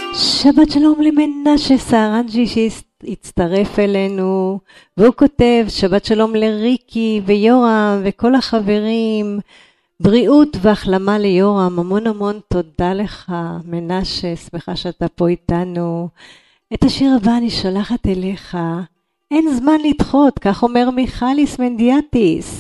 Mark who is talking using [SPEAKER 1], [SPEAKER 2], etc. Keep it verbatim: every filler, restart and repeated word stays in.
[SPEAKER 1] שבת שלום למנשה סערנג'י שהצטרף אלינו, והוא כותב שבת שלום לריקי ויורם וכל החברים, בריאות והחלמה ליורם, המון המון תודה לך מנשה, שמחה שאתה פה איתנו. את השיר הבא אני שולחת אליך, אין זמן לדחות, כך אומר מיכליס מנדיאטיס.